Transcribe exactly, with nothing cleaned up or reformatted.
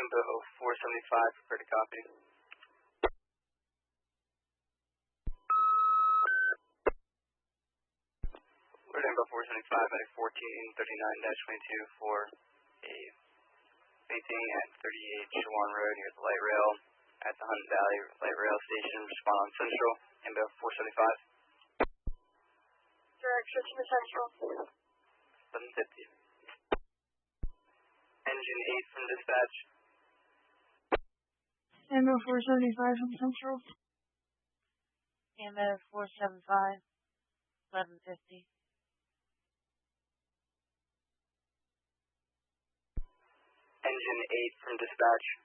Ambo four seventy-five, prepare to copy. Alert Ambo four seventy-five at fourteen thirty-nine dash twenty-two for a fainting at thirty-eight Shawan Road near the light rail at the Hunt Valley Light Rail Station. Respond on Central, Ambo four seventy-five. Direction to Central. eleven fifty. Engine eight from dispatch. Ambo four seventy-five from Central. Ambo four seventy-five, eleven fifty. Engine eight from dispatch.